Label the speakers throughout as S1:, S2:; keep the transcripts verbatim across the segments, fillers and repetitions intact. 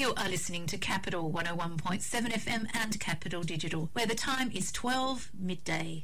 S1: You are listening to Capital one oh one point seven F M and Capital Digital, where the time is twelve midday.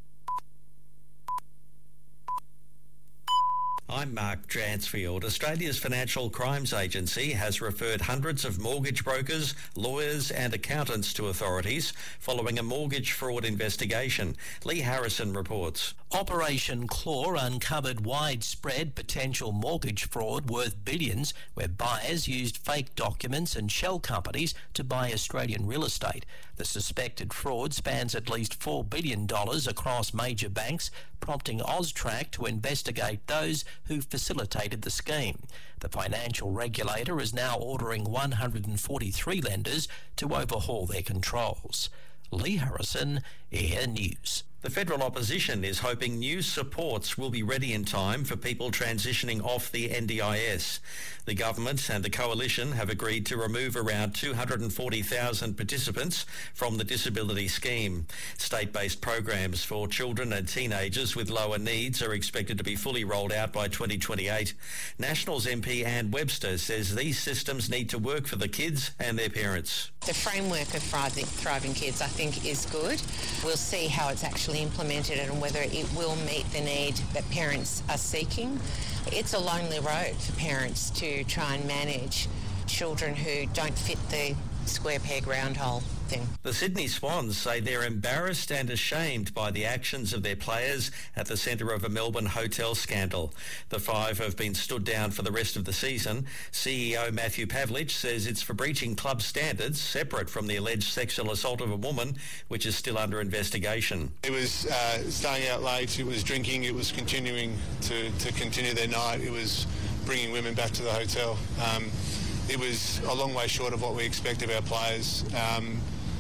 S2: I'm Mark Dransfield. Australia's Financial Crimes Agency has referred hundreds of mortgage brokers, lawyers and accountants to authorities following a mortgage fraud investigation. Lee Harrison reports.
S3: Operation Claw uncovered widespread potential mortgage fraud worth billions, where buyers used fake documents and shell companies to buy Australian real estate. The suspected fraud spans at least four billion dollars across major banks, prompting AUSTRAC to investigate those who facilitated the scheme. The financial regulator is now ordering one hundred forty-three lenders to overhaul their controls. Lee Harrison, Air News.
S2: The federal opposition is hoping new supports will be ready in time for people transitioning off the N D I S. The government and the coalition have agreed to remove around two hundred forty thousand participants from the disability scheme. State-based programs for children and teenagers with lower needs are expected to be fully rolled out by twenty twenty-eight. Nationals M P Anne Webster says these systems need to work for the kids and their parents.
S4: The framework of Thriving, Thriving Kids, I think, is good. We'll see how it's actually implemented and whether it will meet the need that parents are seeking. It's a lonely road for parents to try and manage children who don't fit the square peg round hole thing.
S2: The Sydney Swans say they're embarrassed and ashamed by the actions of their players at the centre of a Melbourne hotel scandal. The five have been stood down for the rest of the season. C E O Matthew Pavlich says it's for breaching club standards separate from the alleged sexual assault of a woman, which is still under investigation.
S5: It was uh, staying out late, it was drinking, it was continuing to, to continue their night, it was bringing women back to the hotel. Um, It was a long way short of what we expect of our players, um,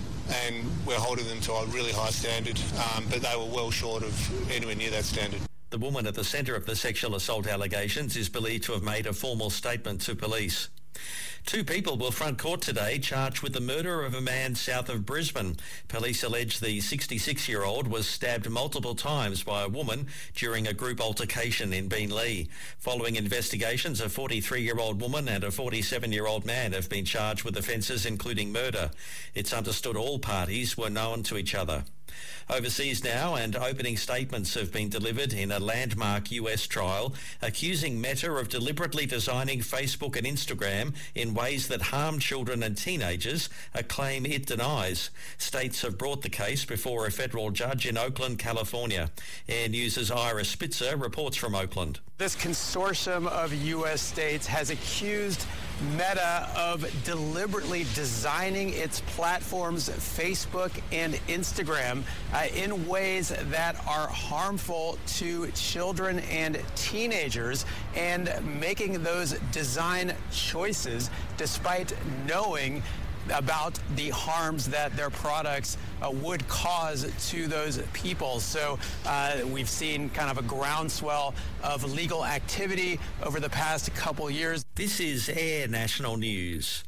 S5: and we're holding them to a really high standard, um, but they were well short of anywhere near that standard.
S2: The woman at the centre of the sexual assault allegations is believed to have made a formal statement to police. Two people will front court today charged with the murder of a man south of Brisbane. Police allege the sixty-six-year-old was stabbed multiple times by a woman during a group altercation in Beenleigh. Following investigations, a forty-three-year-old woman and a forty-seven-year-old man have been charged with offences including murder. It's understood all parties were known to each other. Overseas now, and opening statements have been delivered in a landmark U S trial accusing Meta of deliberately designing Facebook and Instagram in ways that harm children and teenagers, a claim it denies. States have brought the case before a federal judge in Oakland, California. Air News' Ira Spitzer reports from Oakland.
S6: This consortium of U S states has accused Meta of deliberately designing its platforms, Facebook and Instagram, uh, in ways that are harmful to children and teenagers, and making those design choices despite knowing about the harms that their products uh, would cause to those people. So uh, we've seen kind of a groundswell of legal activity over the past couple years.
S2: This is Air National News.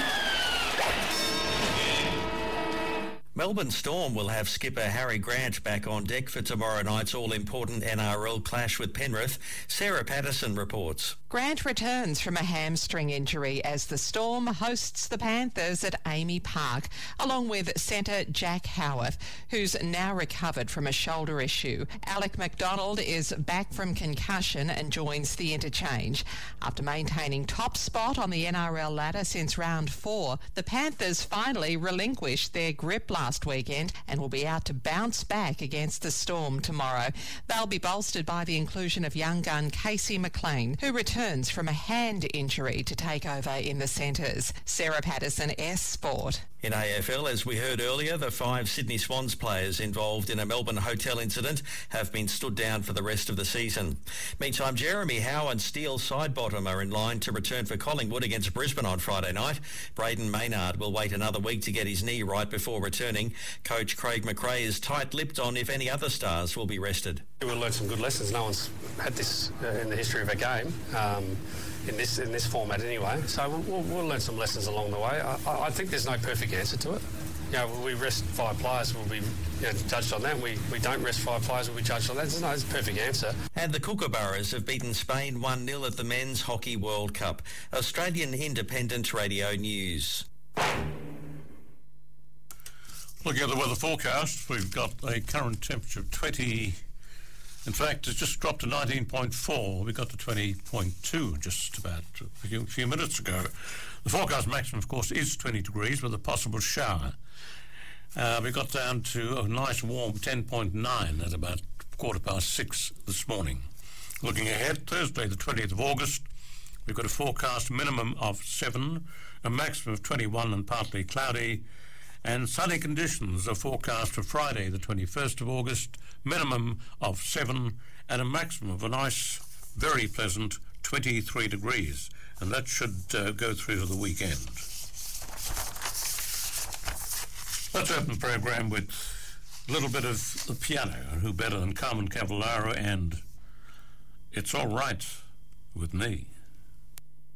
S2: Melbourne Storm will have skipper Harry Grant back on deck for tomorrow night's all-important N R L clash with Penrith. Sarah Patterson reports.
S7: Grant returns from a hamstring injury as the Storm hosts the Panthers at Amy Park, along with centre Jack Howarth, who's now recovered from a shoulder issue. Alec McDonald is back from concussion and joins the interchange. After maintaining top spot on the N R L ladder since round four, the Panthers finally relinquished their grip last weekend and will be out to bounce back against the Storm tomorrow. They'll be bolstered by the inclusion of young gun Casey McLean, who returns from a hand injury to take over in the centres. Sarah Patterson, S Sport.
S2: In A F L, as we heard earlier, the five Sydney Swans players involved in a Melbourne hotel incident have been stood down for the rest of the season. Meantime, Jeremy Howe and Steele Sidebottom are in line to return for Collingwood against Brisbane on Friday night. Braden Maynard will wait another week to get his knee right before returning. Coach Craig McRae is tight-lipped on if any other stars will be rested.
S8: We'll learn some good lessons. No one's had this uh, in the history of a game. Um, in this in this format anyway. So we'll, we'll, we'll learn some lessons along the way. I, I think there's no perfect answer to it. you know, we rest five players, we'll be you know, judged on that. We, we don't rest five players, we'll be judged on that. There's no there's a perfect answer.
S2: And the Kookaburras have beaten Spain one nil at the Men's Hockey World Cup. Australian Independent Radio News.
S9: Looking at the weather forecast, we've got a current temperature of twenty. In fact, it's just dropped to nineteen point four. We got to twenty point two just about a few, few minutes ago. The forecast maximum, of course, is twenty degrees with a possible shower. Uh, we got down to a nice warm ten point nine at about quarter past six this morning. Looking ahead, Thursday the twentieth of August, we've got a forecast minimum of seven, a maximum of twenty-one and partly cloudy, and sunny conditions are forecast for Friday the twenty-first of August, minimum of seven and a maximum of a nice, very pleasant twenty-three degrees, and that should uh, go through to the weekend. Let's open the program with a little bit of the piano, who better than Carmen Cavallaro and It's All Right With Me.